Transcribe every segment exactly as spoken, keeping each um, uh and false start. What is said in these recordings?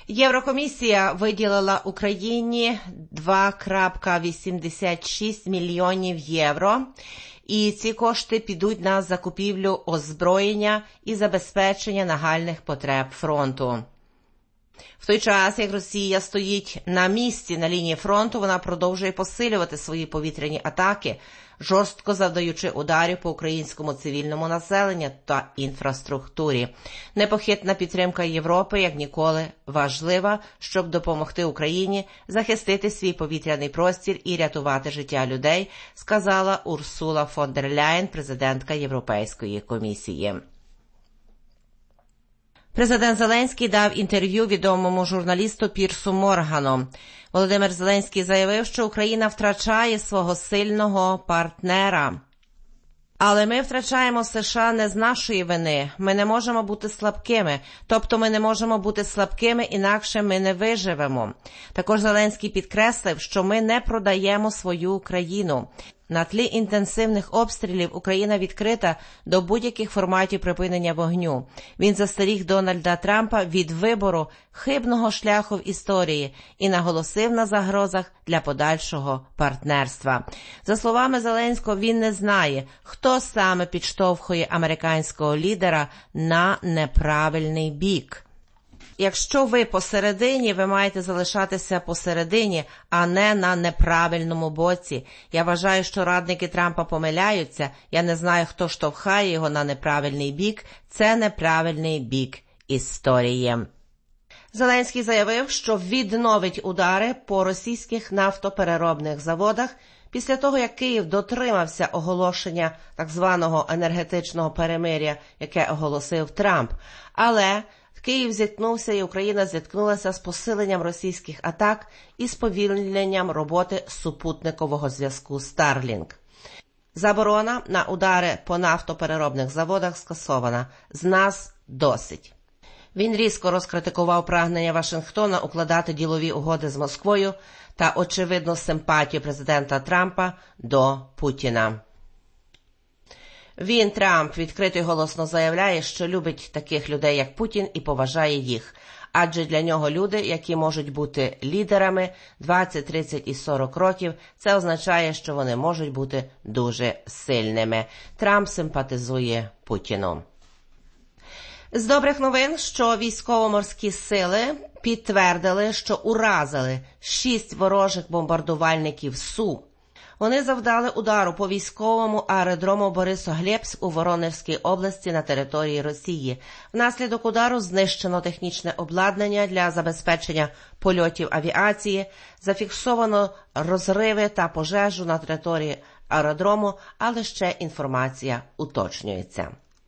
Єврокомісія виділила Україні два цілих вісімдесят шість мільйонів євро, і ці кошти підуть на закупівлю озброєння і забезпечення нагальних потреб фронту. В той час, як Росія стоїть на місці на лінії фронту, вона продовжує посилювати свої повітряні атаки, жорстко завдаючи ударів по українському цивільному населенню та інфраструктурі. Непохитна підтримка Європи, як ніколи, важлива, щоб допомогти Україні захистити свій повітряний простір і рятувати життя людей, сказала Урсула фон дер Ляєн, президентка Європейської комісії. Президент Зеленський дав інтерв'ю відомому журналісту Пірсу Моргану. Володимир Зеленський заявив, що Україна втрачає свого сильного партнера. Але ми втрачаємо США не з нашої вини. Ми не можемо бути слабкими. Тобто ми не можемо бути слабкими, інакше ми не виживемо. Також Зеленський підкреслив, що ми не продаємо свою країну. На тлі інтенсивних обстрілів Україна відкрита до будь-яких форматів припинення вогню. Він застеріг Дональда Трампа від вибору хибного шляху в історії і наголосив на загрозах для подальшого партнерства. За словами Зеленського, він не знає, хто саме підштовхує американського лідера на неправильний бік. Якщо ви посередині, ви маєте залишатися посередині, а не на неправильному боці. Я вважаю, що радники Трампа помиляються. Я не знаю, хто штовхає його на неправильний бік. Це неправильний бік історії. Зеленський заявив, що відновить удари по російських нафтопереробних заводах після того, як Київ дотримався оголошення так званого енергетичного перемир'я, яке оголосив Трамп. Але Київ зіткнувся і Україна зіткнулася з посиленням російських атак і сповільненням роботи супутникового зв'язку Starlink. Заборона на удари по нафтопереробних заводах скасована. З нас досить. Він різко розкритикував прагнення Вашингтона укладати ділові угоди з Москвою та очевидну симпатію президента Трампа до Путіна. Він, Трамп, відкрито й голосно заявляє, що любить таких людей, як Путін, і поважає їх. Адже для нього люди, які можуть бути лідерами двадцять, тридцять і сорок років, це означає, що вони можуть бути дуже сильними. Трамп симпатизує Путіну. З добрих новин, що військово-морські сили підтвердили, що уразили шість ворожих бомбардувальників Су. Вони завдали удару по військовому аеродрому Борисоглебськ у Воронежській області на території Росії. Внаслідок удару знищено технічне обладнання для забезпечення польотів авіації, зафіксовано розриви та пожежу на території аеродрому, але ще інформація уточнюється.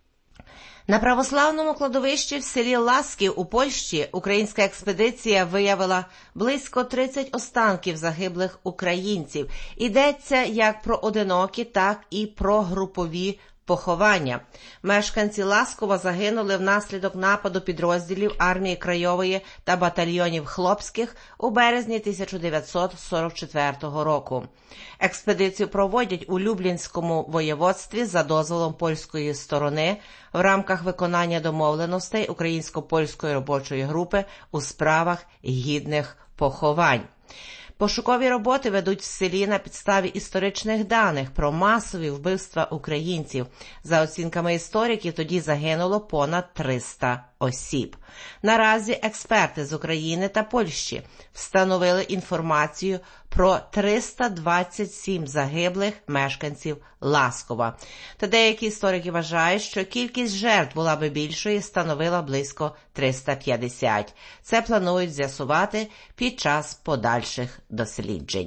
На православному кладовищі в селі Ласків у Польщі українська експедиція виявила близько тридцять останків загиблих українців. Йдеться як про одинокі, так і про групові поховання. Мешканці Ласкова загинули внаслідок нападу підрозділів армії Краєвої та батальйонів Хлопських у березні тисяча дев'ятсот сорок четвертого року. Експедицію проводять у Люблінському воєводстві за дозволом польської сторони в рамках виконання домовленостей Українсько-польської робочої групи у справах гідних поховань. Пошукові роботи ведуть в селі на підставі історичних даних про масові вбивства українців. За оцінками істориків, тоді загинуло понад триста осіб. Наразі експерти з України та Польщі встановили інформацію про триста двадцять сім загиблих мешканців Ласкова. Та деякі історики вважають, що кількість жертв була би більшою і становила близько триста п'ятдесят. Це планують з'ясувати під час подальших досліджень.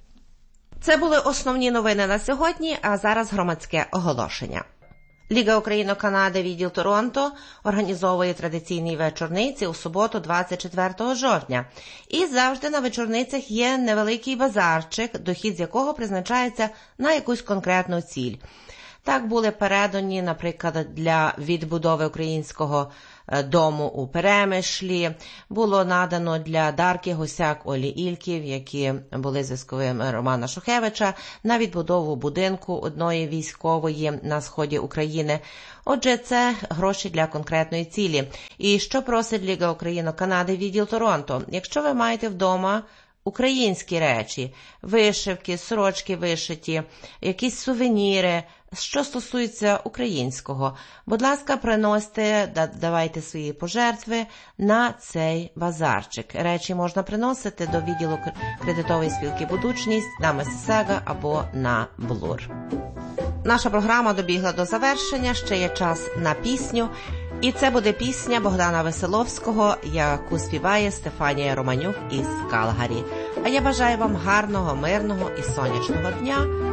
Це були основні новини на сьогодні, а зараз громадське оголошення. Ліга Україно-Канади відділ Торонто організовує традиційні вечорниці у суботу двадцять четвертого жовтня. І завжди на вечорницях є невеликий базарчик, дохід з якого призначається на якусь конкретну ціль. Так були передані, наприклад, для відбудови українського дому у Перемишлі. Було надано для Дарки Гусяк Олі Ільків, які були зв'язковими Романа Шухевича, на відбудову будинку одної військової на сході України. Отже, це гроші для конкретної цілі. І що просить Ліга Україно-Канади, відділ Торонто? Якщо ви маєте вдома українські речі, вишивки, сорочки вишиті, якісь сувеніри, що стосується українського, будь ласка, приносьте, давайте свої пожертви на цей базарчик. Речі можна приносити до відділу кредитової спілки «Будучність» на Миссисага або на Блур. Наша програма добігла до завершення, ще є час на пісню. І це буде пісня Богдана Веселовського, яку співає Стефанія Романюк із Калгарі. А я бажаю вам гарного, мирного і сонячного дня.